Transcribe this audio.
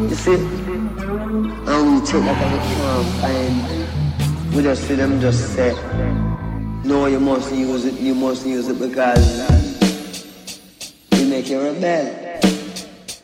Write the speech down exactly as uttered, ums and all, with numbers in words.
You see? And we take that as a camp and we just see them just say, no, you must use it, you must use it because you make you rebel.